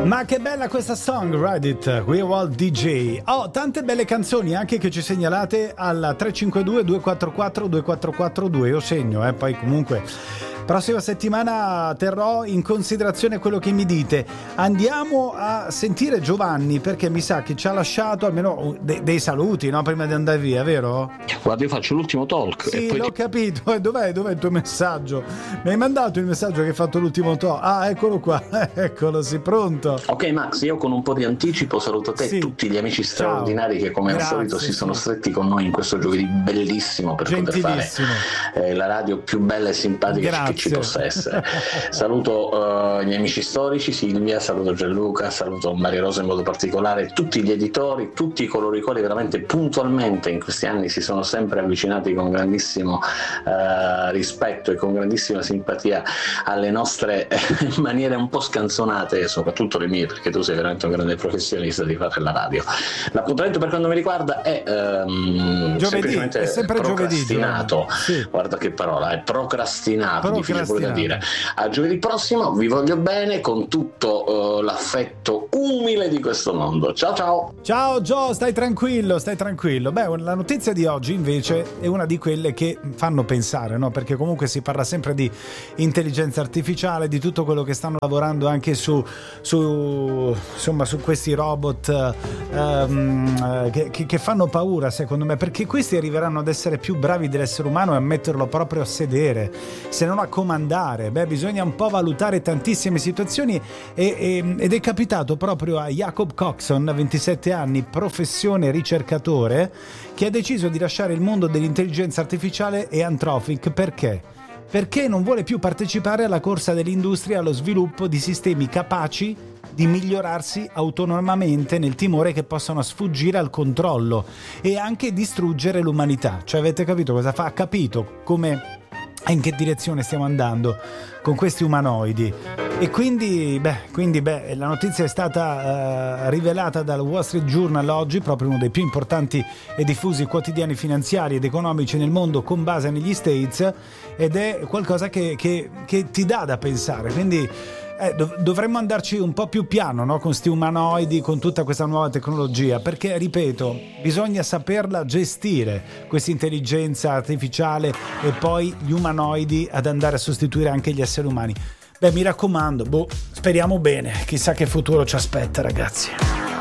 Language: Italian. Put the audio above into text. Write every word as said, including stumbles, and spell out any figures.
Ma che bella questa song, Ride It, We World D J. Oh, tante belle canzoni anche che ci segnalate al tre cinque due due quattro quattro due quattro quattro due. Io segno, eh, poi comunque prossima settimana terrò in considerazione quello che mi dite. Andiamo a sentire Giovanni, perché mi sa che ci ha lasciato almeno de- dei saluti, no? Prima di andare via, vero? Guarda, io faccio l'ultimo talk. Sì, e poi l'ho ti... capito. Dov'è, dov'è il tuo messaggio? Mi hai mandato il messaggio che hai fatto l'ultimo talk? Ah, eccolo qua, eccolo, sì, pronto. Ok Max, io con un po' di anticipo saluto te e sì. tutti gli amici straordinari che come Grazie, al solito si sì. sono stretti con noi in questo giovedì bellissimo per poter fare eh, la radio più bella e simpatica Grazie. che ci possa essere. Saluto uh, gli amici storici, Silvia, saluto Gianluca, saluto Maria Rosa in modo particolare, tutti gli editori, tutti coloro i quali veramente puntualmente in questi anni si sono sempre avvicinati con grandissimo uh, rispetto e con grandissima simpatia alle nostre maniere un po' scanzonate, soprattutto le mie, perché tu sei veramente un grande professionista di fare la radio. L'appuntamento per quanto mi riguarda è um, giovedì, semplicemente è sempre procrastinato. Giovedì, sì. Guarda che parola, è procrastinato, procrastinato. difficile pure da dire. A giovedì prossimo, vi voglio bene con tutto uh, l'affetto umile di questo mondo. Ciao ciao! Ciao Gio, stai tranquillo, stai tranquillo. Beh, la notizia di oggi invece è una di quelle che fanno pensare, no? Perché comunque si parla sempre di intelligenza artificiale, di tutto quello che stanno lavorando anche su, su insomma, su questi robot um, che, che fanno paura, secondo me, perché questi arriveranno ad essere più bravi dell'essere umano e a metterlo proprio a sedere, se non a comandare. Beh, bisogna un po' valutare tantissime situazioni e, e, ed è capitato proprio a Jacob Coxon, ventisette anni, professione ricercatore, che ha deciso di lasciare il mondo dell'intelligenza artificiale e Anthropic. Perché? Perché non vuole più partecipare alla corsa dell'industria allo sviluppo di sistemi capaci di migliorarsi autonomamente nel timore che possano sfuggire al controllo e anche distruggere l'umanità. Cioè, avete capito cosa fa? Ha capito come in che direzione stiamo andando con questi umanoidi. E quindi, beh, quindi beh, la notizia è stata uh, rivelata dal Wall Street Journal oggi, proprio uno dei più importanti e diffusi quotidiani finanziari ed economici nel mondo con base negli States, ed è qualcosa che, che, che ti dà da pensare. Quindi eh, dov- dovremmo andarci un po' più piano, no? Con sti umanoidi, con tutta questa nuova tecnologia, perché, ripeto, bisogna saperla gestire, questa intelligenza artificiale, e poi gli umanoidi ad andare a sostituire anche gli esseri umani. Beh, mi raccomando, boh, speriamo bene, chissà che futuro ci aspetta, ragazzi.